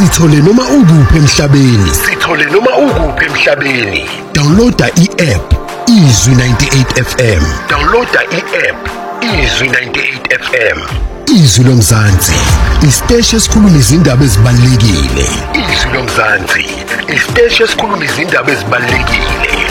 Sithole noma ukuphi emhlabeni. Downloada i-app Izwi 98 FM. Izwi lomzansi, isiteshi esikhuluma izindaba ezibalulekile.